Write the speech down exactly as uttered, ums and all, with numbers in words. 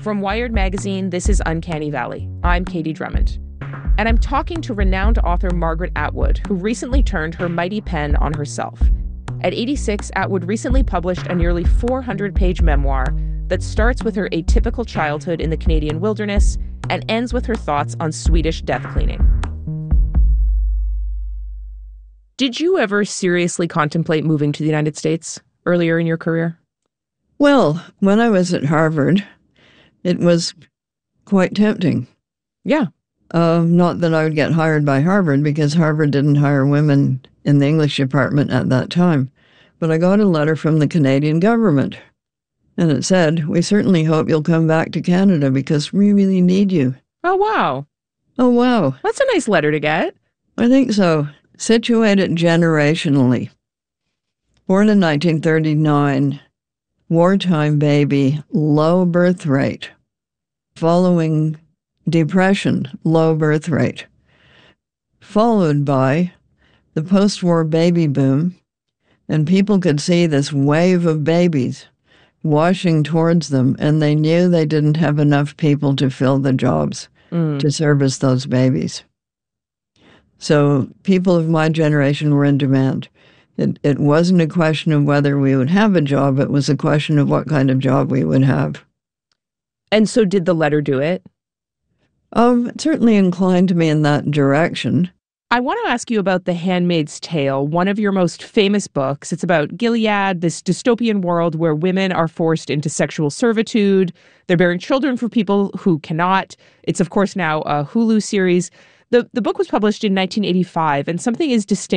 From Wired Magazine, this is Uncanny Valley. I'm Katie Drummond. And I'm talking to renowned author Margaret Atwood, who recently turned her mighty pen on herself. At eighty-six, Atwood recently published a nearly four hundred page memoir that starts with her atypical childhood in the Canadian wilderness and ends with her thoughts on Swedish death cleaning. Did you ever seriously contemplate moving to the United States earlier in your career? Well, when I was at Harvard, it was quite tempting. Yeah. Uh, not that I would get hired by Harvard, because Harvard didn't hire women in the English department at that time. But I got a letter from the Canadian government, and it said, "We certainly hope you'll come back to Canada because we really need you." Oh, wow. Oh, wow. That's a nice letter to get. I think so. Situated generationally. Born in nineteen thirty-nine, wartime baby, low birth rate. Following depression, low birth rate. Followed by the post-war baby boom, and people could see this wave of babies washing towards them, and they knew they didn't have enough people to fill the jobs mm. to service those babies. So people of my generation were in demand. It, it wasn't a question of whether we would have a job, it was a question of what kind of job we would have. And so did the letter do it? Um, it certainly inclined me in that direction. I want to ask you about The Handmaid's Tale, one of your most famous books. It's about Gilead, this dystopian world where women are forced into sexual servitude. They're bearing children for people who cannot. It's, of course, now a Hulu series. The, the book was published in nineteen eighty-five, and something is distinct